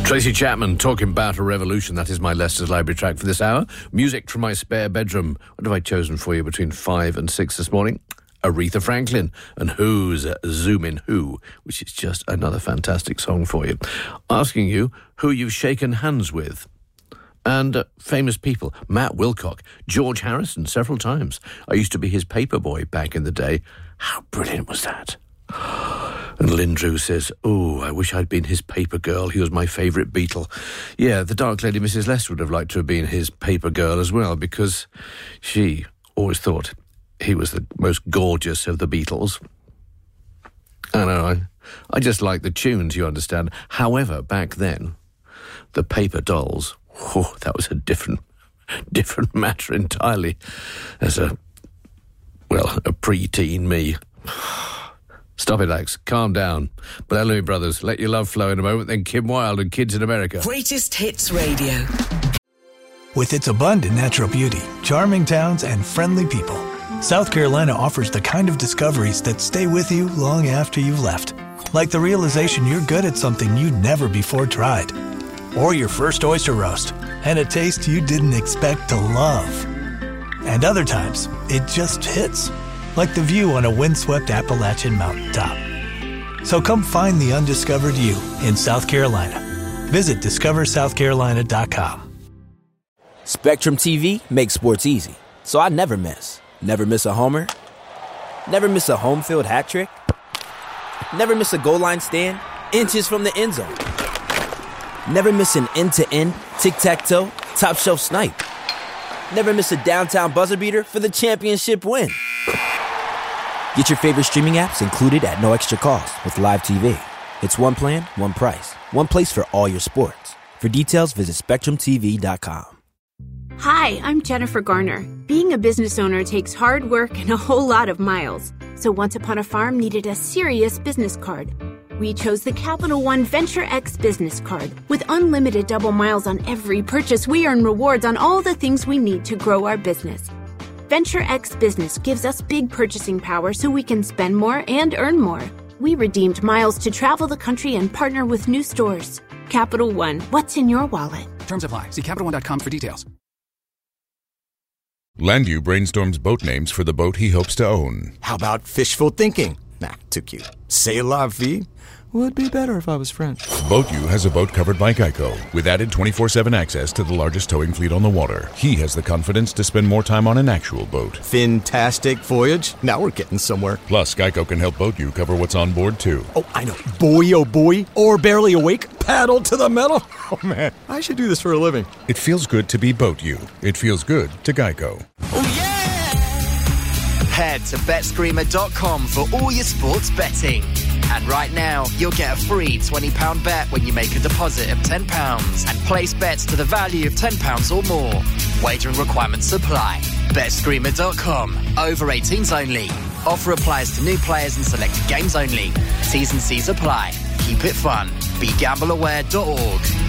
Tracy Chapman talking about a revolution. That is my Leicester's Library track for this hour. Music from my spare bedroom. What have I chosen for you between 5 and 6 this morning? Aretha Franklin and Who's Zoomin' Who, which is just another fantastic song for you. Asking you who you've shaken hands with. And famous people. Matt Wilcock, George Harrison several times. I used to be his paper boy back in the day. How brilliant was that? And Lynn Drew says, oh, I wish I'd been his paper girl. He was my favourite Beatle. Yeah, the Dark Lady Mrs. Lester would have liked to have been his paper girl as well, because she always thought he was the most gorgeous of the Beatles. I know, I just like the tunes, you understand. However, back then, the paper dolls, oh, that was a different matter entirely. As a pre-teen me. Stop it, Alex. Calm down. Bellamy Brothers, Let Your Love Flow in a moment, then Kim Wilde and Kids in America. Greatest Hits Radio. With its abundant natural beauty, charming towns, and friendly people, South Carolina offers the kind of discoveries that stay with you long after you've left. Like the realization you're good at something you'd never before tried. Or your first oyster roast, and a taste you didn't expect to love. And other times, it just hits. Like the view on a windswept Appalachian mountaintop. So come find the undiscovered you in South Carolina. Visit discoversouthcarolina.com. Spectrum TV makes sports easy, so I never miss. Never miss a homer. Never miss a home field hat trick. Never miss a goal line stand, inches from the end zone. Never miss an end-to-end, tic-tac-toe, top-shelf snipe. Never miss a downtown buzzer beater for the championship win. Get your favorite streaming apps included at no extra cost with Live TV. It's one plan, one price, one place for all your sports. For details, visit SpectrumTV.com. Hi, I'm Jennifer Garner. Being a business owner takes hard work and a whole lot of miles. So Once Upon a Farm needed a serious business card. We chose the Capital One Venture X business card. With unlimited double miles on every purchase, we earn rewards on all the things we need to grow our business. Venture X Business gives us big purchasing power so we can spend more and earn more. We redeemed miles to travel the country and partner with new stores. Capital One, what's in your wallet? Terms apply. See CapitalOne.com for details. Landview brainstorms boat names for the boat he hopes to own. How about fishful thinking? Nah, too cute. C'est la vie? Would be better if I was French. BoatU has a boat covered by Geico, with added 24/7 access to the largest towing fleet on the water. He has the confidence to spend more time on an actual boat. Fantastic voyage. Now we're getting somewhere. Plus, Geico can help BoatU cover what's on board, too. Oh, I know. Boy, oh boy. Or barely awake. Paddle to the metal. Oh, man. I should do this for a living. It feels good to be BoatU. It feels good to Geico. Oh, yeah! Head to BetScreamer.com for all your sports betting. And right now, you'll get a free £20 bet when you make a deposit of £10 and place bets to the value of £10 or more. Wagering requirements apply. BetScreamer.com. Over 18s only. Offer applies to new players and selected games only. T's and C's apply. Keep it fun. BeGambleAware.org.